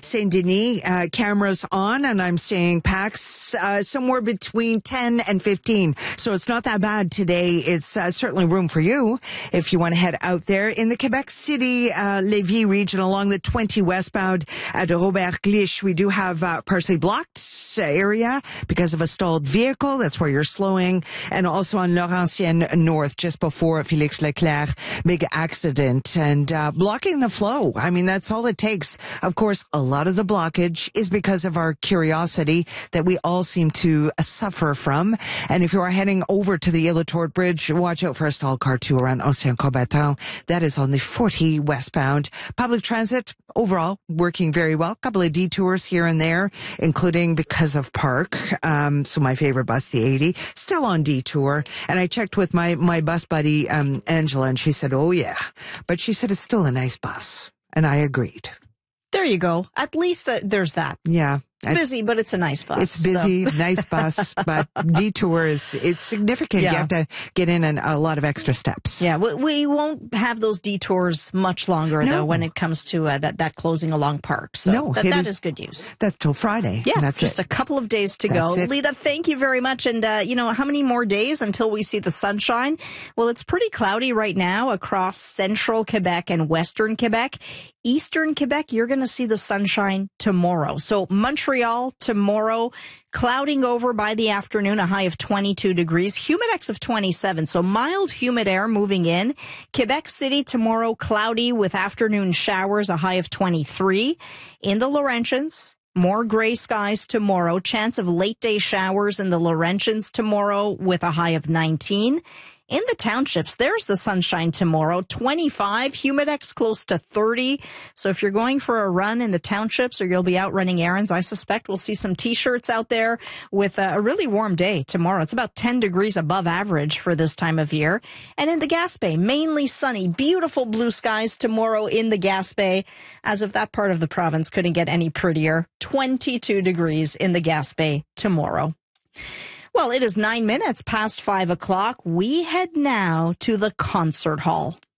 Saint Denis, cameras on, and I'm seeing packs somewhere between 10 and 15. So it's not that bad today. It's certainly room for you if you want to head out there. In the Quebec City, Lévis region along the 20 westbound at Robert Glich, we do have partially blocked area because of a stalled vehicle. That's where you're slowing. And also on Laurentienne North, just before Félix Leclerc, big accident and blocking the flow. I mean, that's all it takes. Of course, a lot of the blockage is because of our curiosity that we all seem to suffer from. And if you are heading over to the Île La Tourte Bridge, watch out for a stalled car too around Océan Combattant. That is on the 40 westbound. Public transit overall working very well. Couple of detours here and there, including because of Park. So my favorite bus, the 80, still on detour. And I checked with my bus buddy, Angela, and she said, oh yeah. But she said it's still a nice bus. And I agreed. There you go. At least there's that. Yeah. It's busy, but it's a nice bus. It's busy, nice bus, but detour is significant. Yeah. You have to get in a lot of extra steps. Yeah, we won't have those detours much longer, though, when it comes to that closing along Park. So that is good news. That's till Friday. Yeah, that's just a couple of days to go. Lita, thank you very much. And, how many more days until we see the sunshine? Well, it's pretty cloudy right now across central Quebec and western Quebec. Eastern Quebec, you're going to see the sunshine tomorrow. So Montreal tomorrow, clouding over by the afternoon, a high of 22 degrees, humidex of 27. So mild humid air moving in. Quebec City tomorrow, cloudy with afternoon showers, a high of 23. In the Laurentians, more gray skies tomorrow. Chance of late day showers in the Laurentians tomorrow with a high of 19. In the townships, there's the sunshine tomorrow, 25, humidex close to 30. So if you're going for a run in the townships or you'll be out running errands, I suspect we'll see some T-shirts out there with a really warm day tomorrow. It's about 10 degrees above average for this time of year. And in the Gaspé, mainly sunny, beautiful blue skies tomorrow in the Gaspé, as if that part of the province couldn't get any prettier. 22 degrees in the Gaspé tomorrow. Well, it is 9 minutes past 5 o'clock. We head now to the concert hall.